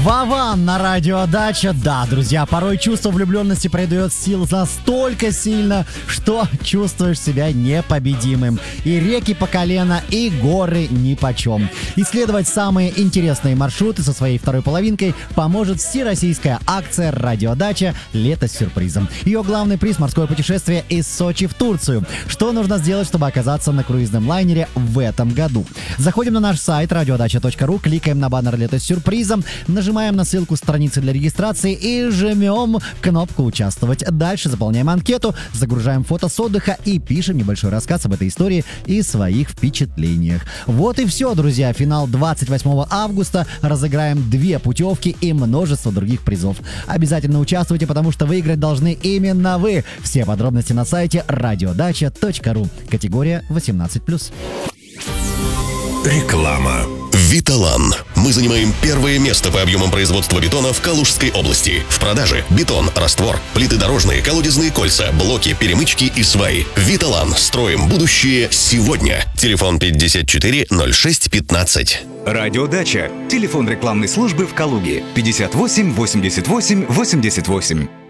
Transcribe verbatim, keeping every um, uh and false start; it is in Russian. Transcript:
Вован на радио Дача. Да, друзья, порой чувство влюбленности придает сил настолько сильно, что чувствуешь себя непобедимым. И реки по колено, и горы нипочем. Исследовать самые интересные маршруты со своей второй половинкой поможет всероссийская акция «Радио Дача. Лето с сюрпризом». Ее главный приз — морское путешествие из Сочи в Турцию. Что нужно сделать, чтобы оказаться на круизном лайнере в этом году? Заходим на наш сайт радиодача точка ру, кликаем на баннер «Лето с сюрпризом», нажимаем на ссылку страницы для регистрации и жмем кнопку «Участвовать». Дальше заполняем анкету, загружаем фото с отдыха и пишем небольшой рассказ об этой истории и своих впечатлениях. Вот и все, друзья. Финал двадцать восьмого августа. Разыграем две путевки и множество других призов. Обязательно участвуйте, потому что выиграть должны именно вы. Все подробности на сайте радиодача точка ру. Категория восемнадцать плюс. Реклама. Виталан. Мы занимаем первое место по объемам производства бетона в Калужской области. В продаже бетон, раствор, плиты дорожные, колодезные кольца, блоки, перемычки и сваи. Виталан. Строим будущее сегодня. Телефон пятьдесят четыре ноль шесть пятнадцать. Радиодача. Телефон рекламной службы в Калуге пятьдесят восемь восемьдесят восемь восемьдесят восемь.